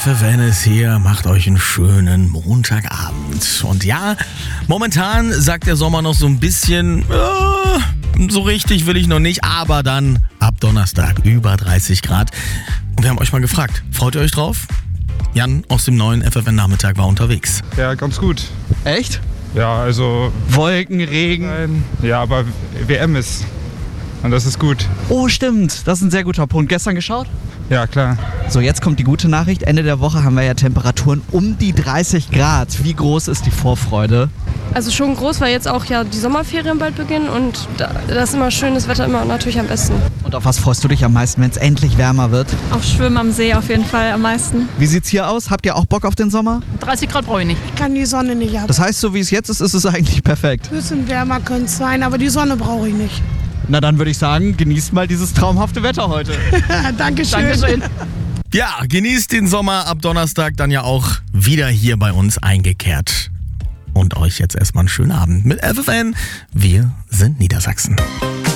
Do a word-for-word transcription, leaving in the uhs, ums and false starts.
F F N ist hier, macht euch einen schönen Montagabend. Und ja, momentan sagt der Sommer noch so ein bisschen, äh, so richtig will ich noch nicht, aber dann ab Donnerstag über dreißig Grad. Und wir haben euch mal gefragt, freut ihr euch drauf? Jan aus dem neuen F F N-Nachmittag war unterwegs. Ja, ganz gut. Echt? Ja, also... Wolken, Regen. Ja, aber W M ist. Und das ist gut. Oh, stimmt. Das ist ein sehr guter Punkt. Gestern geschaut? Ja, klar. So, jetzt kommt die gute Nachricht. Ende der Woche haben wir ja Temperaturen um die dreißig Grad. Wie groß ist die Vorfreude? Also schon groß, weil jetzt auch ja die Sommerferien bald beginnen und da, das ist immer schönes Wetter, immer natürlich am besten. Und auf was freust du dich am meisten, wenn es endlich wärmer wird? Auf Schwimmen am See auf jeden Fall am meisten. Wie sieht's hier aus? Habt ihr auch Bock auf den Sommer? dreißig Grad brauche ich nicht. Ich kann die Sonne nicht ab. Das heißt, so wie es jetzt ist, ist es eigentlich perfekt. Ein bisschen wärmer könnte es sein, aber die Sonne brauche ich nicht. Na dann würde ich sagen, genießt mal dieses traumhafte Wetter heute. Dankeschön. Dankeschön. Ja, genießt den Sommer ab Donnerstag dann ja auch wieder hier bei uns eingekehrt. Und euch jetzt erstmal einen schönen Abend mit F F N. Wir sind Niedersachsen.